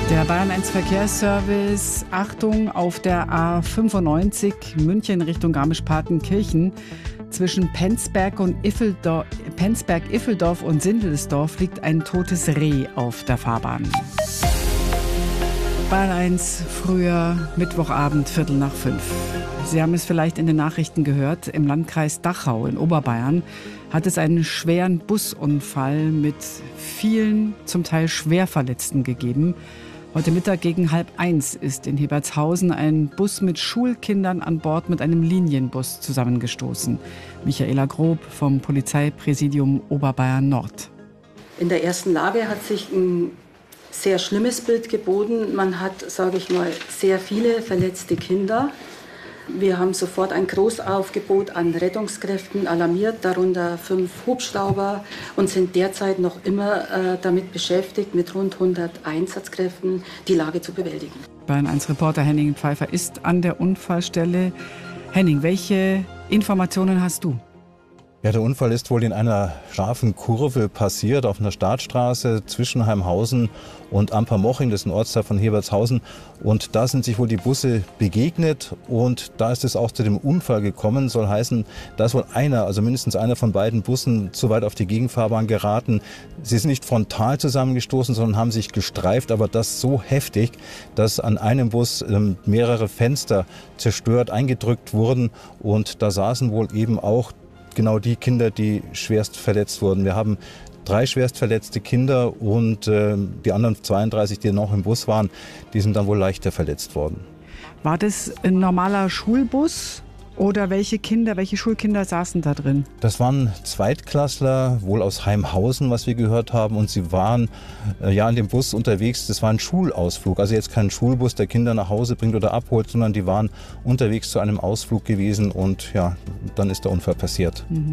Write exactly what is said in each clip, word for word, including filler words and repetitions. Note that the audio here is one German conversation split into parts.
Der Bayern eins Verkehrsservice, Achtung, auf der A fünfundneunzig München Richtung Garmisch-Partenkirchen zwischen Penzberg und Iffeldorf, Penzberg-Iffeldorf und Sindelsdorf liegt ein totes Reh auf der Fahrbahn. Bayern eins, früher Mittwochabend, Viertel nach fünf. Sie haben es vielleicht in den Nachrichten gehört, im Landkreis Dachau in Oberbayern hat es einen schweren Busunfall mit vielen, zum Teil Schwerverletzten gegeben. Heute Mittag gegen halb eins ist in Hebertshausen ein Bus mit Schulkindern an Bord mit einem Linienbus zusammengestoßen. Michaela Grob vom Polizeipräsidium Oberbayern Nord. In der ersten Lage hat sich ein sehr schlimmes Bild geboten. Man hat, sage ich mal, sehr viele verletzte Kinder. Wir haben sofort ein Großaufgebot an Rettungskräften alarmiert, darunter fünf Hubschrauber, und sind derzeit noch immer äh, damit beschäftigt, mit rund hundert Einsatzkräften die Lage zu bewältigen. Bayern eins Reporter Henning Pfeiffer ist an der Unfallstelle. Henning, welche Informationen hast du? Ja, der Unfall ist wohl in einer scharfen Kurve passiert, auf einer Startstraße zwischen Heimhausen und Ampermoching, das ist ein Ortsteil von Hebertshausen. Und da sind sich wohl die Busse begegnet und da ist es auch zu dem Unfall gekommen. Soll heißen, da ist wohl einer, also mindestens einer von beiden Bussen zu weit auf die Gegenfahrbahn geraten. Sie sind nicht frontal zusammengestoßen, sondern haben sich gestreift, aber das so heftig, dass an einem Bus ähm, mehrere Fenster zerstört, eingedrückt wurden, und da saßen wohl eben auch genau die Kinder, die schwerst verletzt wurden. Wir haben drei schwerst verletzte Kinder und äh, die anderen zweiunddreißig, die noch im Bus waren, die sind dann wohl leichter verletzt worden. War das ein normaler Schulbus oder welche Kinder, welche Schulkinder saßen da drin? Das waren Zweitklässler, wohl aus Heimhausen, was wir gehört haben. Und sie waren äh, ja in dem Bus unterwegs. Das war ein Schulausflug. Also jetzt kein Schulbus, der Kinder nach Hause bringt oder abholt, sondern die waren unterwegs zu einem Ausflug gewesen. Und ja, dann ist der Unfall passiert. Mhm.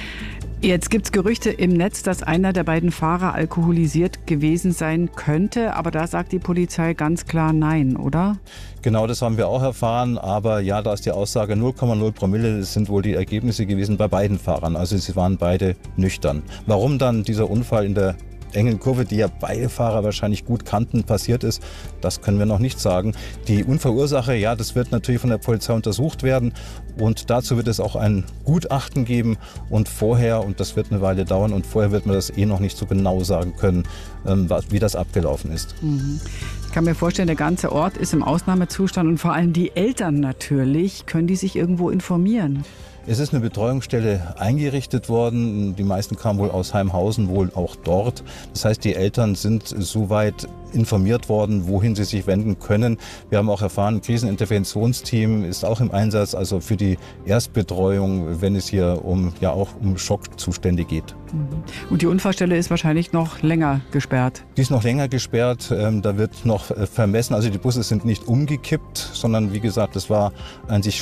Jetzt gibt es Gerüchte im Netz, dass einer der beiden Fahrer alkoholisiert gewesen sein könnte. Aber da sagt die Polizei ganz klar nein, oder? Genau, das haben wir auch erfahren. Aber ja, da ist die Aussage null Komma null Promille. Das sind wohl die Ergebnisse gewesen bei beiden Fahrern. Also sie waren beide nüchtern. Warum dann dieser Unfall in der engen Kurve, die ja beide Fahrer wahrscheinlich gut kannten, passiert ist, das können wir noch nicht sagen. Die Unfallursache, ja, das wird natürlich von der Polizei untersucht werden und dazu wird es auch ein Gutachten geben und vorher, und das wird eine Weile dauern, und vorher wird man das eh noch nicht so genau sagen können, wie das abgelaufen ist. Mhm. Ich kann mir vorstellen, der ganze Ort ist im Ausnahmezustand und vor allem die Eltern natürlich. Können die sich irgendwo informieren? Es ist eine Betreuungsstelle eingerichtet worden. Die meisten kamen wohl aus Heimhausen, wohl auch dort. Das heißt, die Eltern sind soweit informiert worden, wohin sie sich wenden können. Wir haben auch erfahren, ein Kriseninterventionsteam ist auch im Einsatz, also für die Erstbetreuung, wenn es hier um, ja, auch um Schockzustände geht. Und die Unfallstelle ist wahrscheinlich noch länger gesperrt? Die ist noch länger gesperrt. Da wird noch vermessen. Also die Busse sind nicht umgekippt, sondern wie gesagt, es war ein sich